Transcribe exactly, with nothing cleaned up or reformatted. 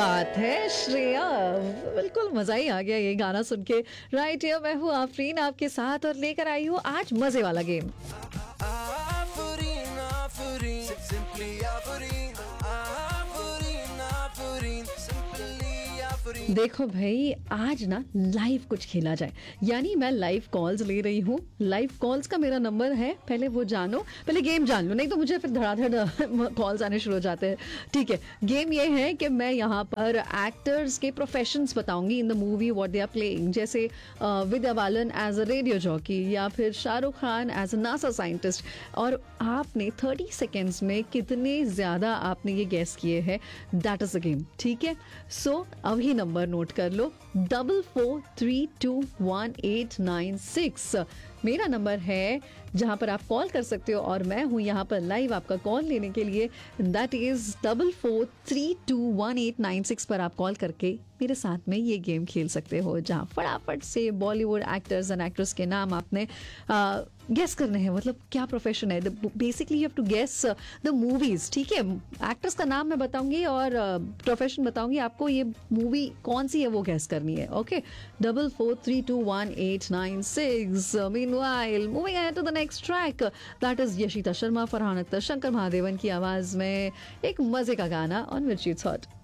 बात है श्रेया, बिल्कुल मजा ही आ गया ये गाना सुन के। राइट, ये मैं हूँ आफरीन आपके साथ और लेकर आई हूँ आज मजे वाला game. Afurin, Afurin, simply Afurin, Afurin, Afurin, simply Afurin. देखो भाई, आज ना लाइव कुछ खेला जाए, यानी मैं लाइव कॉल्स ले रही हूँ। लाइव कॉल्स का मेरा नंबर है, पहले वो जानो, पहले गेम जान लो, नहीं तो मुझे फिर धड़ाधड़ कॉल्स आने शुरू हो जाते हैं। ठीक है, गेम ये है कि मैं यहाँ पर एक्टर्स के प्रोफेशंस बताऊंगी in the movie what they are playing, जैसे Vidya Balan as a radio jockey या फिर Shahrukh Khan as a NASA scientist, और आपने थर्टी सेकेंड्स में कितने ज्यादा आपने ये गैस किए हैं, दैट इज अ गेम। ठीक है, सो अभी नंबर नोट कर लो, double four three to one eight nine six मेरा नंबर है जहां पर आप कॉल कर सकते हो, और मैं हूं यहाँ पर लाइव आपका कॉल लेने के लिए। That is double four three to one eight nine six पर आप कॉल करके मेरे साथ में ये गेम खेल सकते हो, जहां फटाफट से बॉलीवुड एक्टर्स एंड एक्ट्रेस के नाम आपने गेस करने हैं, मतलब क्या प्रोफेशन है। Basically you have to guess the movies. ठीक है, एक्टर्स का नाम मैं बताऊंगी और प्रोफेशन uh, बताऊंगी, आपको ये मूवी कौन सी है वो गेस करनी है। Okay, double four three to one eight nine six meanwhile moving ahead to the next track, that is Yashita Sharma, Farhan Akhtar, Shankar Mahadevan की आवाज में एक मजे का गाना ऑन मिर्ची इट्स हॉट।